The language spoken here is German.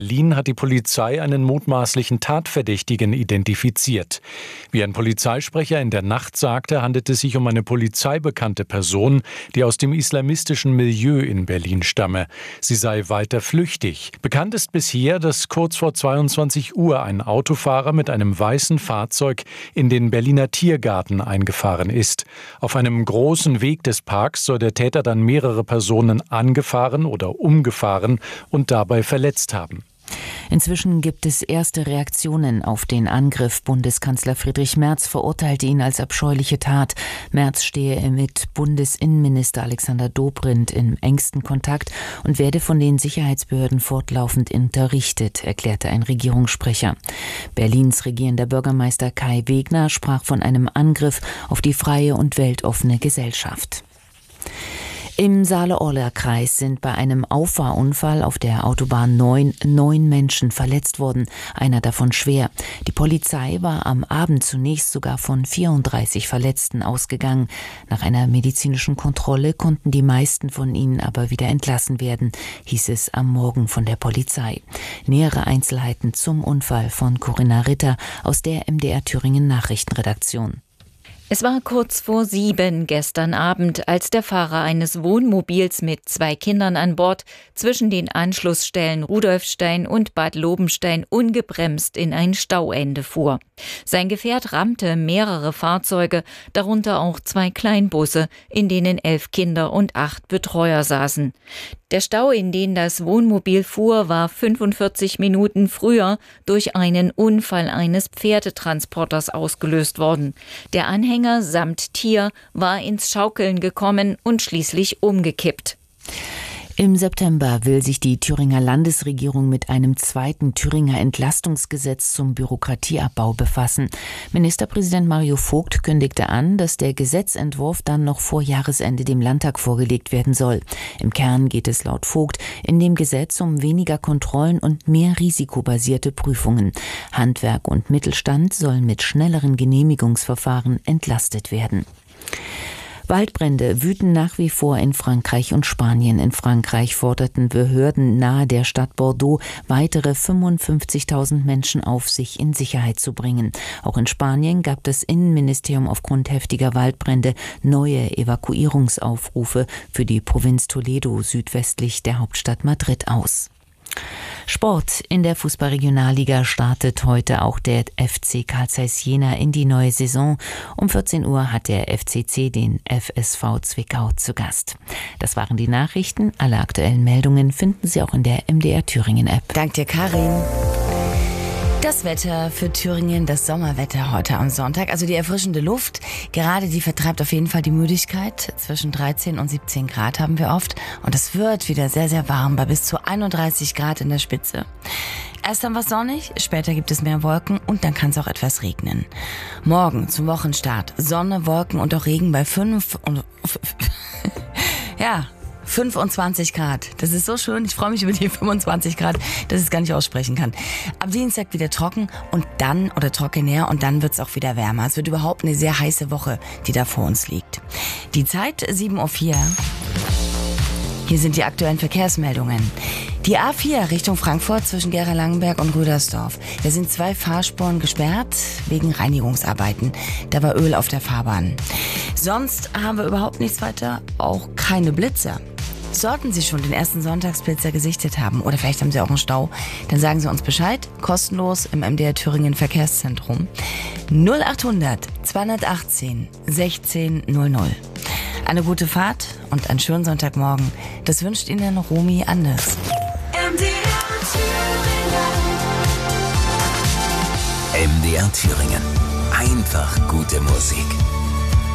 Berlin hat die Polizei einen mutmaßlichen Tatverdächtigen identifiziert. Wie ein Polizeisprecher in der Nacht sagte, handelt es sich um eine polizeibekannte Person, die aus dem islamistischen Milieu in Berlin stamme. Sie sei weiter flüchtig. Bekannt ist bisher, dass kurz vor 22 Uhr ein Autofahrer mit einem weißen Fahrzeug in den Berliner Tiergarten eingefahren ist. Auf einem großen Weg des Parks soll der Täter dann mehrere Personen angefahren oder umgefahren und dabei verletzt haben. Inzwischen gibt es erste Reaktionen auf den Angriff. Bundeskanzler Friedrich Merz verurteilte ihn als abscheuliche Tat. Merz stehe mit Bundesinnenminister Alexander Dobrindt in engsten Kontakt und werde von den Sicherheitsbehörden fortlaufend unterrichtet, erklärte ein Regierungssprecher. Berlins regierender Bürgermeister Kai Wegner sprach von einem Angriff auf die freie und weltoffene Gesellschaft. Im Saale-Orla-Kreis sind bei einem Auffahrunfall auf der Autobahn 9 Menschen verletzt worden, einer davon schwer. Die Polizei war am Abend zunächst sogar von 34 Verletzten ausgegangen. Nach einer medizinischen Kontrolle konnten die meisten von ihnen aber wieder entlassen werden, hieß es am Morgen von der Polizei. Nähere Einzelheiten zum Unfall von Corinna Ritter aus der MDR Thüringen Nachrichtenredaktion. Es war kurz vor 7 gestern Abend, als der Fahrer eines Wohnmobils mit 2 Kindern an Bord zwischen den Anschlussstellen Rudolfstein und Bad Lobenstein ungebremst in ein Stauende fuhr. Sein Gefährt rammte mehrere Fahrzeuge, darunter auch 2 Kleinbusse, in denen 11 Kinder und 8 Betreuer saßen. Der Stau, in den das Wohnmobil fuhr, war 45 Minuten früher durch einen Unfall eines Pferdetransporters ausgelöst worden. Der Anhänger samt Tier war ins Schaukeln gekommen und schließlich umgekippt. Im September will sich die Thüringer Landesregierung mit einem zweiten Thüringer Entlastungsgesetz zum Bürokratieabbau befassen. Ministerpräsident Mario Vogt kündigte an, dass der Gesetzentwurf dann noch vor Jahresende dem Landtag vorgelegt werden soll. Im Kern geht es laut Vogt in dem Gesetz um weniger Kontrollen und mehr risikobasierte Prüfungen. Handwerk und Mittelstand sollen mit schnelleren Genehmigungsverfahren entlastet werden. Waldbrände wüten nach wie vor in Frankreich und Spanien. In Frankreich forderten Behörden nahe der Stadt Bordeaux weitere 55.000 Menschen auf, sich in Sicherheit zu bringen. Auch in Spanien gab das Innenministerium aufgrund heftiger Waldbrände neue Evakuierungsaufrufe für die Provinz Toledo südwestlich der Hauptstadt Madrid aus. Sport. In der Fußball-Regionalliga startet heute auch der FC Carl Zeiss Jena in die neue Saison. Um 14 Uhr hat der FCC den FSV Zwickau zu Gast. Das waren die Nachrichten. Alle aktuellen Meldungen finden Sie auch in der MDR Thüringen App. Dank dir, Karin. Das Wetter für Thüringen, das Sommerwetter heute am Sonntag, also die erfrischende Luft, gerade die vertreibt auf jeden Fall die Müdigkeit. Zwischen 13 und 17 Grad haben wir oft und es wird wieder sehr, sehr warm, bei bis zu 31 Grad in der Spitze. Erst dann was sonnig, später gibt es mehr Wolken und dann kann es auch etwas regnen. Morgen zum Wochenstart Sonne, Wolken und auch Regen bei 25 Grad. Das ist so schön. Ich freue mich über die 25 Grad, dass ich es gar nicht aussprechen kann. Am Dienstag wieder trocken und dann, oder trockener, und dann wird es auch wieder wärmer. Es wird überhaupt eine sehr heiße Woche, die da vor uns liegt. Die Zeit 7:04 Uhr. Hier sind die aktuellen Verkehrsmeldungen. Die A4 Richtung Frankfurt zwischen Gera-Langenberg und Rüdersdorf. Da sind 2 Fahrspuren gesperrt wegen Reinigungsarbeiten. Da war Öl auf der Fahrbahn. Sonst haben wir überhaupt nichts weiter, auch keine Blitzer. Sollten Sie schon den ersten Sonntagsblitzer gesichtet haben oder vielleicht haben Sie auch einen Stau, dann sagen Sie uns Bescheid, kostenlos im MDR Thüringen Verkehrszentrum 0800 218 1600. Eine gute Fahrt und einen schönen Sonntagmorgen. Das wünscht Ihnen Romy Anders. MDR Thüringen. Einfach gute Musik.